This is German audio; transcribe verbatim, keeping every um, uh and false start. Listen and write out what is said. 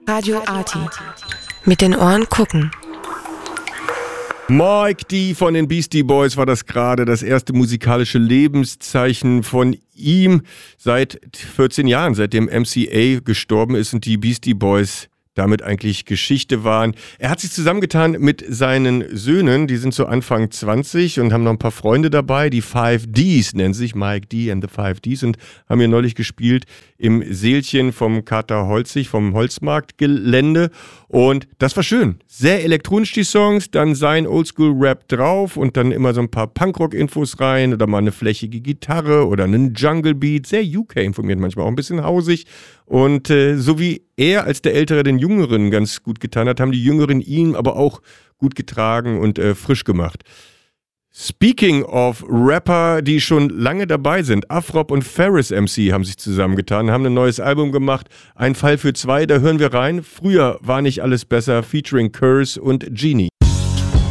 Radio Arty. Mit den Ohren gucken. Mike D. von den Beastie Boys war das gerade, das erste musikalische Lebenszeichen von ihm seit vierzehn Jahren, seitdem M C A gestorben ist und die Beastie Boys damit eigentlich Geschichte waren. Er hat sich zusammengetan mit seinen Söhnen, die sind so Anfang zwanzig und haben noch ein paar Freunde dabei, die Five Ds nennen sich, Mike D. and the Five Ds, und haben hier neulich gespielt im Sälchen vom Kater Holzig, vom Holzmarktgelände, und das war schön. Sehr elektronisch die Songs, dann sein Oldschool-Rap drauf und dann immer so ein paar Punkrock-Infos rein oder mal eine flächige Gitarre oder einen Jungle-Beat, sehr U K informiert manchmal, auch ein bisschen hausig. Und äh, so wie er als der Ältere den Jüngeren ganz gut getan hat, haben die Jüngeren ihn aber auch gut getragen und äh, frisch gemacht. Speaking of Rapper, die schon lange dabei sind, Afrob und Ferris M C haben sich zusammengetan, haben ein neues Album gemacht, Ein Fall für zwei, da hören wir rein. Früher war nicht alles besser, featuring Curse und Genie.